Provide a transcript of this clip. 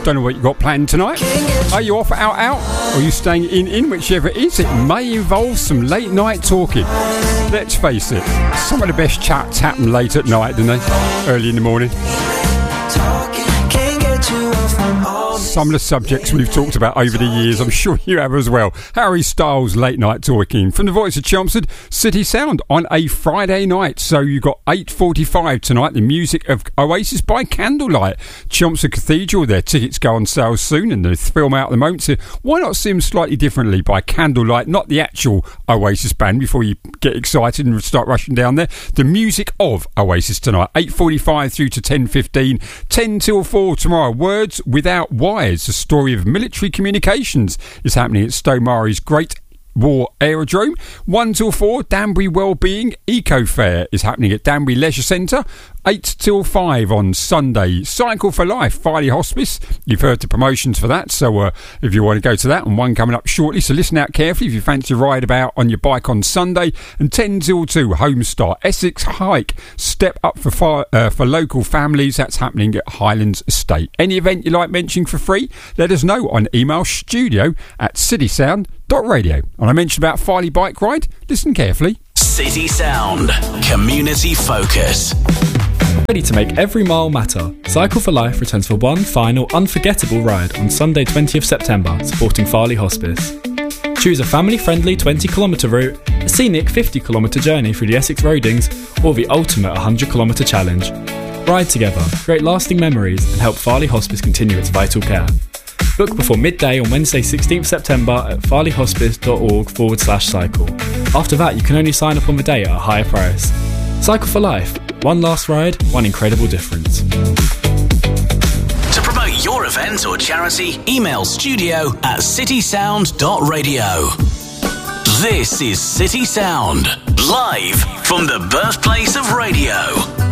Don't know what you got planned tonight. Are you off out? Or are you staying in? Whichever it is, it may involve some late night talking. Let's face it, some of the best chats happen late at night, don't they? Early in the morning. Some of the subjects we've talked about over the years, I'm sure you have as well. Harry Styles, Late Night Talking. From the voice of Chelmsford, City Sound on a Friday night. So you got 8:45 tonight, the music of Oasis by Candlelight. Chelmsford Cathedral, their tickets go on sale soon and the film out at the moment. So why not see them slightly differently by Candlelight, not the actual Oasis band before you get excited and start rushing down there. The music of Oasis tonight, 8:45 through to 10:15, 10 till 4 tomorrow. Words Without Wires, the story of military communications, is happening at Stomary's Great War Aerodrome. 1 till 4, Danbury Wellbeing Eco Fair is happening at Danbury Leisure Centre. 8 till 5 on Sunday. Cycle for Life, Farley Hospice. You've heard the promotions for that, so if you want to go to that, and one coming up shortly, so listen out carefully if you fancy a ride about on your bike on Sunday. And 10 till 2, Homestar Essex Hike, Step Up for local families. That's happening at Highlands Estate. Any event you like mentioning for free, let us know on email studio@citysound.radio. And I mentioned about Farley Bike Ride. Listen carefully. City Sound, community focus. Ready to make every mile matter, Cycle for Life returns for one final unforgettable ride on Sunday 20th September, supporting Farley Hospice. Choose a family-friendly 20km route, a scenic 50km journey through the Essex Roadings, or the ultimate 100km challenge. Ride together, create lasting memories, and help Farley Hospice continue its vital care. Book before midday on Wednesday 16th September at farleyhospice.org/cycle. After that, you can only sign up on the day at a higher price. Cycle for Life. One last ride, one incredible difference. To promote your event or charity, email studio@citysound.radio. This is City Sound, live from the birthplace of radio.